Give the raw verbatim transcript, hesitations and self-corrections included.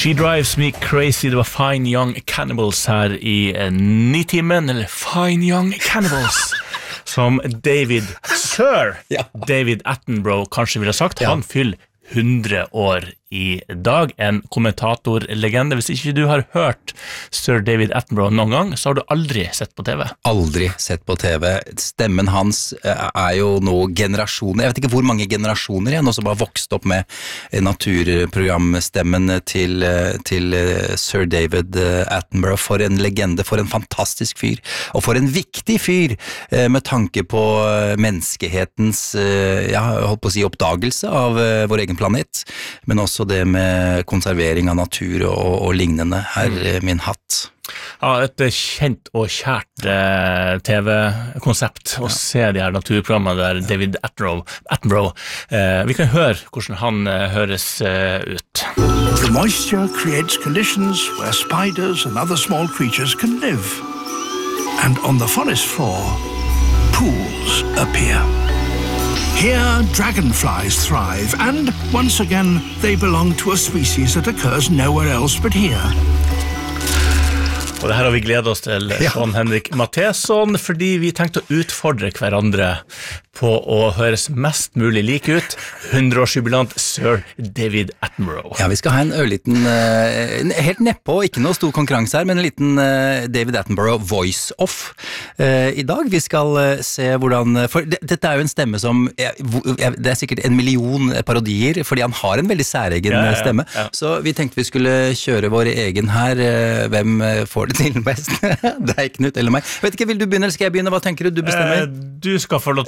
She Drives Me Crazy, det var Fine Young Cannibals her i Nitimen, eller Fine Young Cannibals, som David, Sir ja. David Attenborough kanskje ville ha sagt, ja. Han fyller hundre år i dag, en kommentatorlegende. Hvis ikke du har hørt Sir David Attenborough noen gang, så har du aldri sett på TV. Aldri sett på TV. Stemmen hans er jo nå generasjoner, jeg vet ikke hvor mange generasjoner igjen, som har vokst opp med naturprogramstemmen til, til Sir David Attenborough. For en legende, for en fantastisk fyr, og for en viktig fyr med tanke på menneskehetens, ja, jeg holdt på å si oppdagelse av vår egen planet, men også det med konservering av natur og, og lignende. Her er min hatt. Ja, et kjent og kjært eh, T V-konsept å ja. Se de her naturprogrammene der David Attenborough, Attenborough. Eh, vi kan høre hvordan han eh, høres eh, ut. The moisture creates conditions where spiders and other small creatures can live. And on the forest floor, pools appear. Here, dragonflies thrive, and once again, they belong to a species that occurs nowhere else but here. Og det her har vi gledet oss til, Sean Henrik Matheson, fordi vi tenkte å utfordre hverandre på å høres mest mulig like ut. hundreårsjubilant Sir David Attenborough. Ja, vi skal ha en ørliten, uh, helt neppå, ikke noe stor konkurranse her, men en liten uh, David Attenborough voice-off uh, i dag. Vi skal uh, se hvordan, for det, dette er jo en stemme som, jeg, jeg, det er sikkert en million parodier, fordi han har en veldig særegen ja, ja, stemme. Ja. Så vi tenkte vi skulle kjøre vår egen her. Uh, hvem uh, får det til best? Deg, Knut, eller meg? Jeg vet ikke, vil du begynne, eller skal jeg begynne? Hva tenker du? Du bestemmer. Uh, du skal få lov